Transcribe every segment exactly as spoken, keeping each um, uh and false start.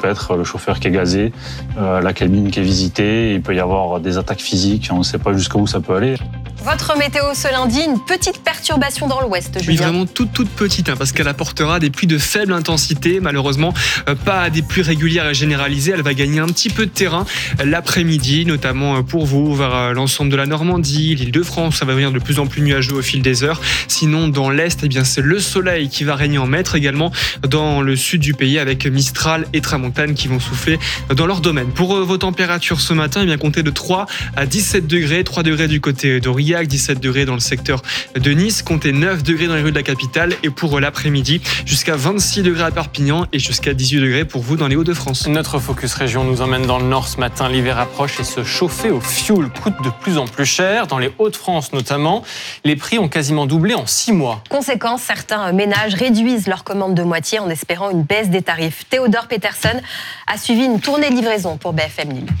peut être le chauffeur qui est gazé, euh, la cabine qui est visitée, il peut y avoir des attaques physiques, on ne sait pas jusqu'où ça peut aller. Votre météo ce lundi, une petite perturbation dans l'ouest, Julien. Oui, vraiment toute, toute petite, hein, parce qu'elle apportera des pluies de faible intensité. Malheureusement, euh, pas des pluies régulières et généralisées. Elle va gagner un petit peu de terrain l'après-midi, notamment pour vous, vers euh, l'ensemble de la Normandie, l'Île-de-France. Ça va devenir de plus en plus nuageux au fil des heures. Sinon, dans l'est, eh bien, c'est le soleil qui va régner en maître. Également dans le sud du pays, avec Mistral et Tramontane qui vont souffler dans leur domaine. Pour euh, vos températures ce matin, eh bien, comptez de trois à dix-sept degrés. trois degrés du côté d'Aurillac, dix-sept degrés dans le secteur de Nice, comptez neuf degrés dans les rues de la capitale et pour l'après-midi, jusqu'à vingt-six degrés à Perpignan et jusqu'à dix-huit degrés pour vous dans les Hauts-de-France. Notre Focus Région nous emmène dans le nord ce matin. L'hiver approche et se chauffer au fioul coûte de plus en plus cher. Dans les Hauts-de-France notamment, les prix ont quasiment doublé en six mois. Conséquence, certains ménages réduisent leur commande de moitié en espérant une baisse des tarifs. Théodore Peterson a suivi une tournée de livraison pour B F M Lille.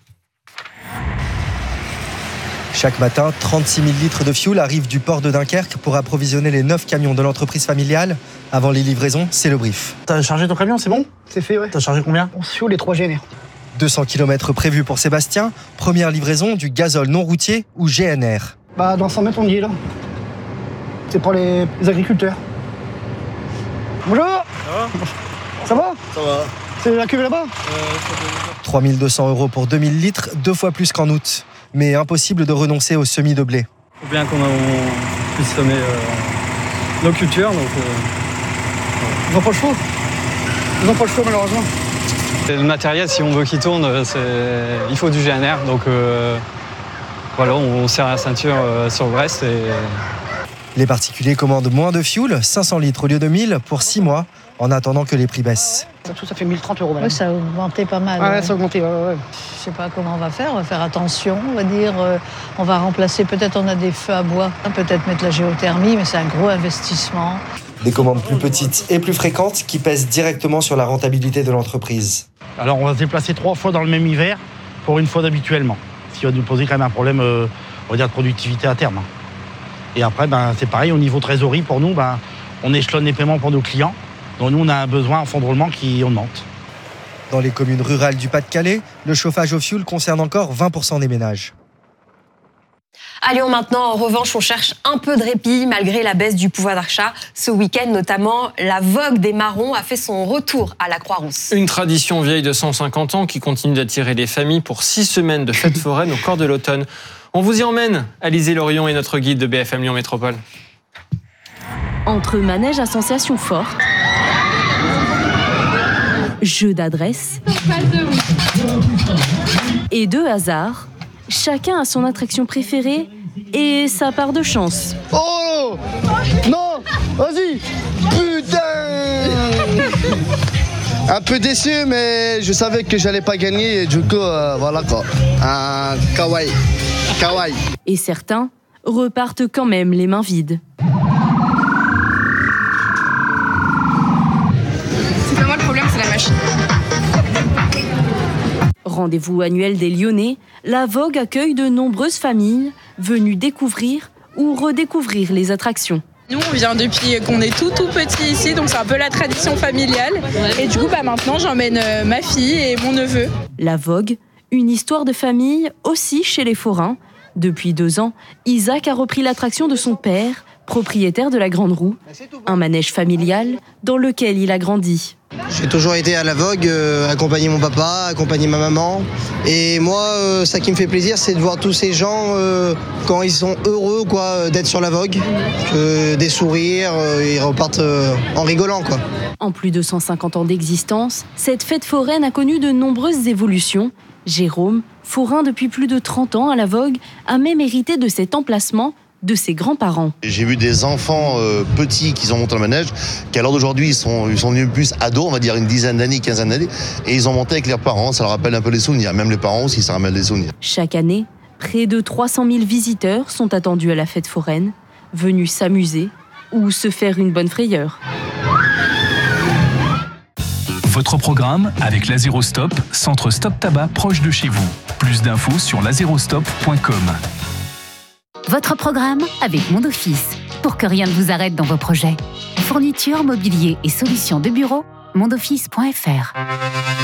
Chaque matin, trente-six mille litres de fioul arrivent du port de Dunkerque pour approvisionner les neuf camions de l'entreprise familiale. Avant les livraisons, c'est le brief. T'as chargé ton camion, c'est bon ? C'est fait, ouais. T'as chargé combien ? On fioul les trois G N R. deux cents kilomètres prévus pour Sébastien. Première livraison du gazole non routier ou G N R. Bah, dans cent mètres, on y est là. C'est pour les, les agriculteurs. Bonjour. Ça va ? Ça va ? Ça va. C'est la cuve là-bas ? trois mille deux cents euros pour deux mille litres, deux fois plus qu'en août. Mais impossible de renoncer au semis de blé. Il faut bien qu'on puisse semer euh, nos cultures. Donc, euh, Ils n'ont pas le choix. Ils n'ont pas le choix, malheureusement. le matériel, si on veut qu'il tourne, c'est... il faut du G N R. Donc euh, voilà, on, on serre la ceinture euh, sur Brest. Et... Les particuliers commandent moins de fioul, cinq cents litres au lieu de mille, pour six mois, en attendant que les prix baissent. Tout ça fait mille trente euros, madame. Oui, ça a augmenté pas mal. Ouais, ouais. ça a augmenté, ouais, ouais. Je sais pas comment on va faire, on va faire attention, on va dire, euh, on va remplacer, peut-être on a des feux à bois, peut-être mettre la géothermie, mais c'est un gros investissement. Des commandes plus petites et plus fréquentes qui pèsent directement sur la rentabilité de l'entreprise. Alors on va se déplacer trois fois dans le même hiver pour une fois d'habituellement. Ce qui va nous poser quand même un problème, euh, on va dire, de productivité à terme. Et après, ben, c'est pareil, au niveau trésorerie, pour nous, ben, on échelonne les paiements pour nos clients. Donc nous, on a un besoin en fonds de roulement qui augmente. Dans les communes rurales du Pas-de-Calais, le chauffage au fioul concerne encore vingt pour cent des ménages. À Lyon maintenant, en revanche, on cherche un peu de répit malgré la baisse du pouvoir d'achat. Ce week-end notamment, la vogue des marrons a fait son retour à la Croix-Rousse. Une tradition vieille de cent cinquante ans qui continue d'attirer les familles pour six semaines de fêtes foraines au corps de l'automne. On vous y emmène, Alizé Lorion est notre guide de B F M Lyon Métropole. Entre manège à sensations fortes, jeu d'adresse et de hasard, chacun a son attraction préférée et sa part de chance. Oh non, vas-y. Putain. Un peu déçu, mais je savais que j'allais pas gagner et du coup, euh, voilà quoi. Un kawaii. Kawaii. Et certains repartent quand même les mains vides. C'est pas moi le problème, c'est la machine. Rendez-vous annuel des Lyonnais, la Vogue accueille de nombreuses familles venues découvrir ou redécouvrir les attractions. Nous, on vient depuis qu'on est tout tout petit ici, donc c'est un peu la tradition familiale. Et du coup, bah, maintenant, j'emmène euh, ma fille et mon neveu. La Vogue, une histoire de famille aussi chez les forains. Depuis deux ans, Isaac a repris l'attraction de son père, propriétaire de la Grande Roue, un manège familial dans lequel il a grandi. J'ai toujours été à la Vogue, euh, accompagner mon papa, accompagner ma maman. Et moi, euh, ça qui me fait plaisir, c'est de voir tous ces gens, euh, quand ils sont heureux quoi, d'être sur la Vogue, que des sourires, euh, ils repartent euh, en rigolant, quoi. En plus de cent cinquante ans d'existence, cette fête foraine a connu de nombreuses évolutions. Jérôme, forain depuis plus de trente ans à la Vogue, a même hérité de cet emplacement de ses grands-parents. J'ai vu des enfants euh, petits qui sont montés dans le manège, qui à l'heure d'aujourd'hui ils sont, ils sont devenus plus ados, on va dire une dizaine d'années, quinzaine d'années, et ils ont monté avec leurs parents, ça leur rappelle un peu les souvenirs, même les parents aussi ça rappelle des souvenirs. Chaque année, près de trois cent mille visiteurs sont attendus à la fête foraine, venus s'amuser ou se faire une bonne frayeur. Votre programme avec Lazérostop, centre stop tabac proche de chez vous. Plus d'infos sur lazérostop point com. Votre programme avec Monde Office, pour que rien ne vous arrête dans vos projets. Fourniture, mobilier et solutions de bureau, monde office point f r.